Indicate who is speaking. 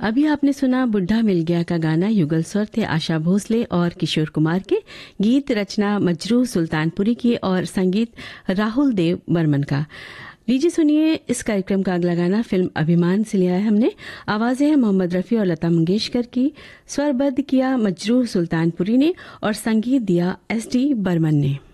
Speaker 1: अभी आपने सुना बुढ़ा मिल गया का गाना। युगल स्वर थे आशा भोसले और किशोर कुमार के। गीत रचना मजरूह सुल्तानपुरी की और संगीत राहुल देव बर्मन का। लीजिए सुनिए इस कार्यक्रम का अगला गाना फिल्म अभिमान से लिया है हमने। आवाजें हैं मोहम्मद रफ़ी और लता मंगेशकर की। स्वरबद्ध किया मजरूह सुल्तानपुरी ने और संगीत दिया SD बर्मन ने।